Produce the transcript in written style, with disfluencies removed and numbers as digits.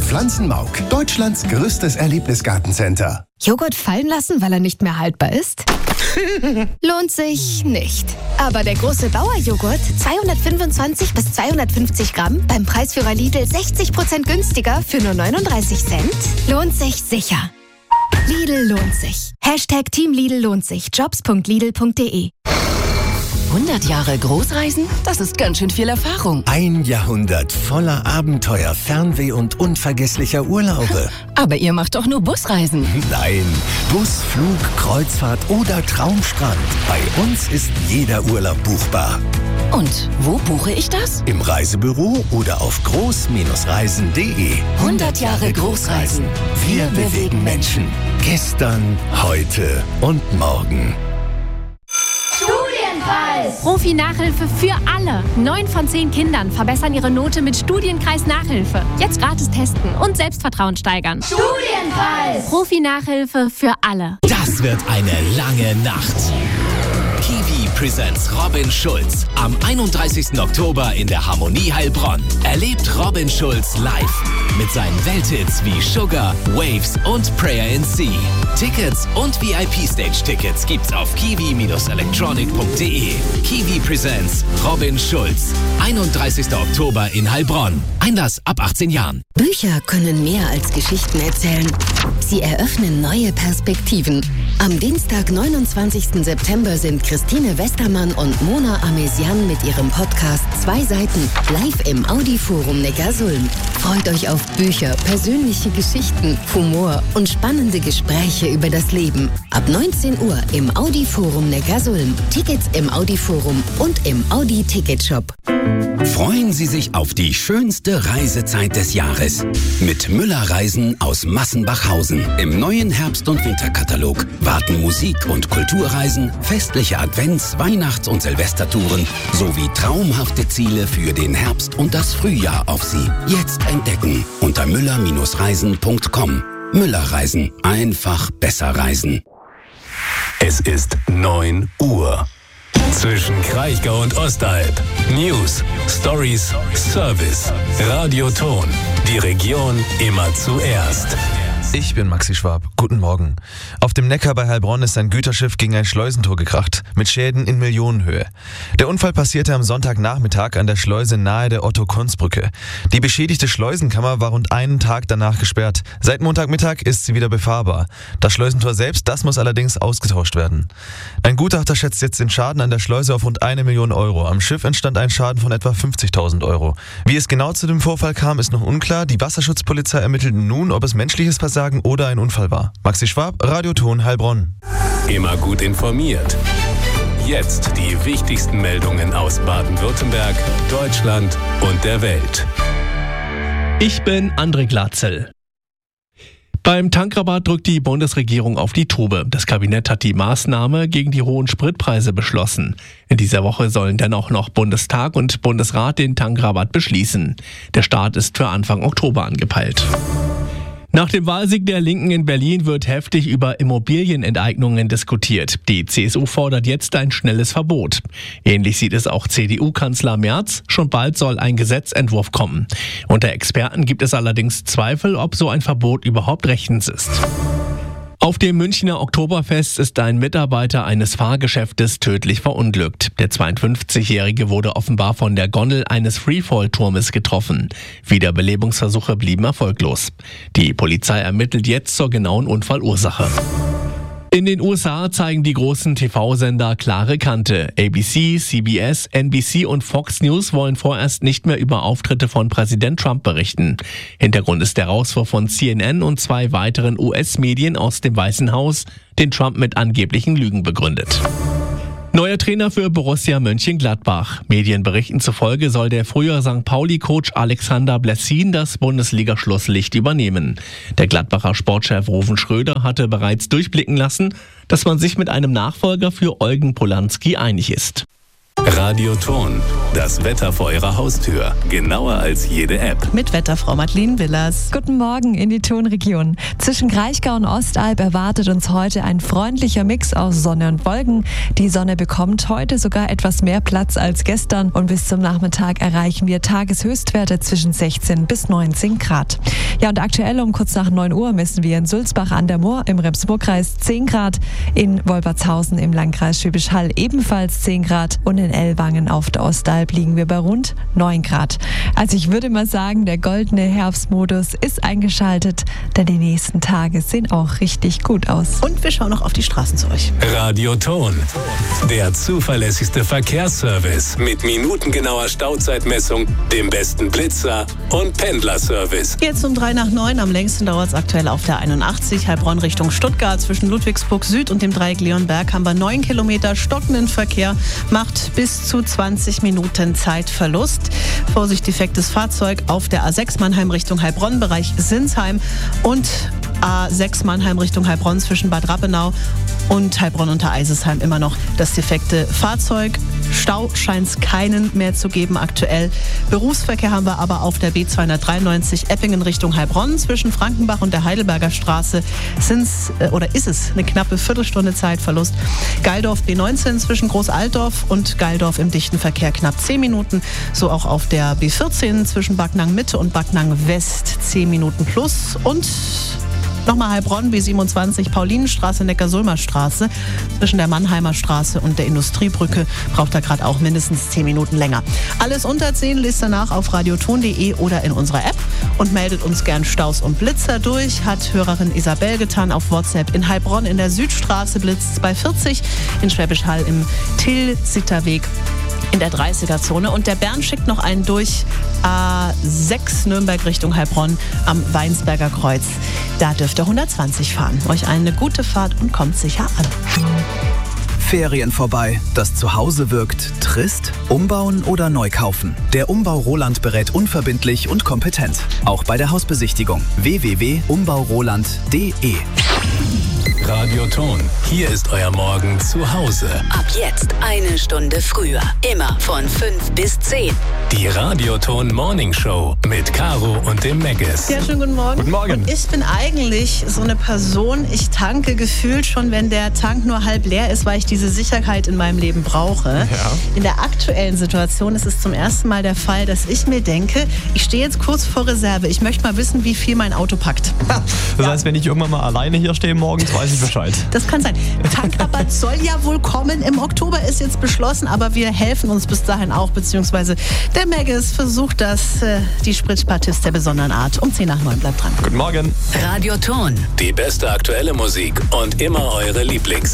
Pflanzenmauk, Deutschlands größtes Erlebnisgartencenter. Joghurt fallen lassen, weil er nicht mehr haltbar ist? Lohnt sich nicht. Aber der große Bauerjoghurt, 225 bis 250 Gramm, beim Preisführer Lidl 60% günstiger für nur 39 Cent, lohnt sich sicher. Lidl lohnt sich. Hashtag Team Lidl lohnt sich. Jobs.lidl.de. 100 Jahre Großreisen? Das ist ganz schön viel Erfahrung. 1 Jahrhundert voller Abenteuer, Fernweh und unvergesslicher Urlaube. Aber ihr macht doch nur Busreisen. Nein, Bus, Flug, Kreuzfahrt oder Traumstrand. Bei uns ist jeder Urlaub buchbar. Und wo buche ich das? Im Reisebüro oder auf groß-reisen.de. 100 Jahre Großreisen. Wir bewegen Menschen. Gestern, heute und morgen. Profi-Nachhilfe für alle. 9 von 10 Kindern verbessern ihre Note mit Studienkreis Nachhilfe. Jetzt gratis testen und Selbstvertrauen steigern. Studienpreis! Profi-Nachhilfe für alle. Das wird eine lange Nacht. Kiwi presents Robin Schulz am 31. Oktober in der Harmonie Heilbronn. Erlebt Robin Schulz live mit seinen Welthits wie Sugar, Waves und Prayer in Sea. Tickets und VIP-Stage-Tickets gibt's auf kiwi-electronic.de. Kiwi presents Robin Schulz. 31. Oktober in Heilbronn. Einlass ab 18 Jahren. Bücher können mehr als Geschichten erzählen. Sie eröffnen neue Perspektiven. Am Dienstag, 29. September sind Christine Westermann und Mona Amesian mit ihrem Podcast 2 Seiten live im Audi-Forum Neckarsulm. Freut euch auf Bücher, persönliche Geschichten, Humor und spannende Gespräche über das Leben. Ab 19 Uhr im Audi-Forum Neckarsulm. Tickets im Audi-Forum und im Audi-Ticketshop. Freuen Sie sich auf die schönste Reisezeit des Jahres mit Müller-Reisen aus Massenbachhausen. Im neuen Herbst- und Winterkatalog warten Musik- und Kulturreisen, festliche Advents-, Weihnachts- und Silvestertouren sowie traumhafte Ziele für den Herbst und das Frühjahr auf Sie. Jetzt entdecken unter müller-reisen.com. Müller-Reisen. Einfach besser reisen. Es ist 9 Uhr. Zwischen Kraichgau und Ostalb. News, Stories, Service. Radioton. Die Region immer zuerst. Ich bin Maxi Schwab. Guten Morgen. Auf dem Neckar bei Heilbronn ist ein Güterschiff gegen ein Schleusentor gekracht, mit Schäden in Millionenhöhe. Der Unfall passierte am Sonntagnachmittag an der Schleuse nahe der Otto-Konz-Brücke. Die beschädigte Schleusenkammer war rund einen Tag danach gesperrt. Seit Montagmittag ist sie wieder befahrbar. Das Schleusentor selbst, das muss allerdings ausgetauscht werden. Ein Gutachter schätzt jetzt den Schaden an der Schleuse auf rund 1 Million Euro. Am Schiff entstand ein Schaden von etwa 50.000 Euro. Wie es genau zu dem Vorfall kam, ist noch unklar. Die Wasserschutzpolizei ermittelt nun, ob es menschliches Versagen oder ein Unfall war. Maxi Schwab, Radioton Heilbronn. Immer gut informiert. Jetzt die wichtigsten Meldungen aus Baden-Württemberg, Deutschland und der Welt. Ich bin André Glatzel. Beim Tankrabatt drückt die Bundesregierung auf die Tube. Das Kabinett hat die Maßnahme gegen die hohen Spritpreise beschlossen. In dieser Woche sollen dennoch noch Bundestag und Bundesrat den Tankrabatt beschließen. Der Start ist für Anfang Oktober angepeilt. Nach dem Wahlsieg der Linken in Berlin wird heftig über Immobilienenteignungen diskutiert. Die CSU fordert jetzt ein schnelles Verbot. Ähnlich sieht es auch CDU-Kanzler Merz. Schon bald soll ein Gesetzentwurf kommen. Unter Experten gibt es allerdings Zweifel, ob so ein Verbot überhaupt rechtens ist. Auf dem Münchner Oktoberfest ist ein Mitarbeiter eines Fahrgeschäftes tödlich verunglückt. Der 52-Jährige wurde offenbar von der Gondel eines Freefall-Turmes getroffen. Wiederbelebungsversuche blieben erfolglos. Die Polizei ermittelt jetzt zur genauen Unfallursache. In den USA zeigen die großen TV-Sender klare Kante. ABC, CBS, NBC und Fox News wollen vorerst nicht mehr über Auftritte von Präsident Trump berichten. Hintergrund ist der Rauswurf von CNN und 2 weiteren US-Medien aus dem Weißen Haus, den Trump mit angeblichen Lügen begründet. Neuer Trainer für Borussia Mönchengladbach. Medienberichten zufolge soll der frühere St. Pauli-Coach Alexander Blessin das Bundesliga-Schlusslicht übernehmen. Der Gladbacher Sportchef Ruven Schröder hatte bereits durchblicken lassen, dass man sich mit einem Nachfolger für Eugen Polanski einig ist. Radioton, das Wetter vor Ihrer Haustür. Genauer als jede App. Mit Wetterfrau Madeleine Willers. Guten Morgen in die Tonregion. Zwischen Kraichgau und Ostalb erwartet uns heute ein freundlicher Mix aus Sonne und Wolken. Die Sonne bekommt heute sogar etwas mehr Platz als gestern und bis zum Nachmittag erreichen wir Tageshöchstwerte zwischen 16 bis 19 Grad. Ja, und aktuell um kurz nach 9 Uhr messen wir in Sulzbach an der Mur im Rems-Murr-Kreis 10 Grad, in Wolbertshausen im Landkreis Schwäbisch Hall ebenfalls 10 Grad und in Ellwangen auf der Ostalb liegen wir bei rund 9 Grad. Also ich würde mal sagen, der goldene Herbstmodus ist eingeschaltet, denn die nächsten Tage sehen auch richtig gut aus. Und wir schauen noch auf die Straßen zu euch. Radioton, der zuverlässigste Verkehrsservice mit minutengenauer Stauzeitmessung, dem besten Blitzer und Pendlerservice. Jetzt um 8:03, am längsten dauert es aktuell auf der 81, Heilbronn Richtung Stuttgart. Zwischen Ludwigsburg Süd und dem Dreieck Leonberg haben wir 9 Kilometer stockenden Verkehr, macht bis zu 20 Minuten Zeitverlust. Vorsicht, defektes Fahrzeug auf der A6 Mannheim Richtung Heilbronn, Bereich Sinsheim, und A6 Mannheim Richtung Heilbronn zwischen Bad Rappenau und Heilbronn unter Eisesheim immer noch das defekte Fahrzeug. Stau scheint es keinen mehr zu geben aktuell. Berufsverkehr haben wir aber auf der B293 Eppingen Richtung Heilbronn. Zwischen Frankenbach und der Heidelberger Straße ist es eine knappe Viertelstunde Zeitverlust. Geildorf B19 zwischen Großaltdorf und Geildorf im dichten Verkehr knapp 10 Minuten. So auch auf der B14 zwischen Backnang Mitte und Backnang West 10 Minuten plus. Und nochmal Heilbronn, B27, Paulinenstraße, Neckar-Sulmer-Straße. Zwischen der Mannheimer Straße und der Industriebrücke braucht er gerade auch mindestens 10 Minuten länger. Alles unter 10 lest danach auf radioton.de oder in unserer App und meldet uns gern Staus und Blitzer durch. Hat Hörerin Isabel getan auf WhatsApp. In Heilbronn in der Südstraße blitzt es bei 40, in Schwäbisch Hall im Till-Sitter-Weg in der 30er-Zone. Und der Bernd schickt noch einen durch A6 Nürnberg Richtung Heilbronn am Weinsberger Kreuz. Da dürft ihr 120 fahren. Euch eine gute Fahrt und kommt sicher an. Ferien vorbei. Das Zuhause wirkt trist? Umbauen oder neu kaufen? Der Umbau Roland berät unverbindlich und kompetent. Auch bei der Hausbesichtigung. www.umbauroland.de. Radioton, hier ist euer Morgen zu Hause. Ab jetzt eine Stunde früher. Immer von 5 bis 10. Die Radioton Morning Show mit Caro und dem Megas. Ja, schönen guten Morgen. Guten Morgen. Und ich bin eigentlich so eine Person, ich tanke gefühlt schon, wenn der Tank nur halb leer ist, weil ich diese Sicherheit in meinem Leben brauche. Ja. In der aktuellen Situation ist es zum ersten Mal der Fall, dass ich mir denke, ich stehe jetzt kurz vor Reserve. Ich möchte mal wissen, wie viel mein Auto packt. Das heißt, wenn ich irgendwann mal alleine hier stehe morgens, weiß ich Bescheid. Das kann sein. Tankrabatt soll ja wohl kommen. Im Oktober ist jetzt beschlossen, aber wir helfen uns bis dahin auch, beziehungsweise der Megas versucht das, die Spritspartist der besonderen Art. Um 10:09 bleibt dran. Guten Morgen. Radioton. Die beste aktuelle Musik und immer eure Lieblings